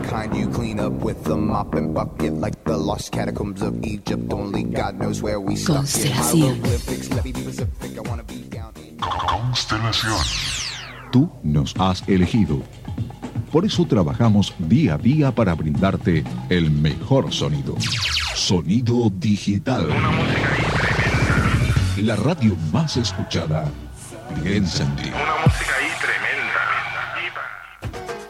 kind you clean up with the mop and bucket, like the lost catacombs of Egypt. Only God knows where we stuck it. Hieroglyphics, let me be Pacific. I wanna be down in Constelación. Tú nos has elegido. Por eso trabajamos día a día para brindarte el mejor sonido. Sonido digital. Una música increíble. La radio más escuchada. Piensa en ti. Una música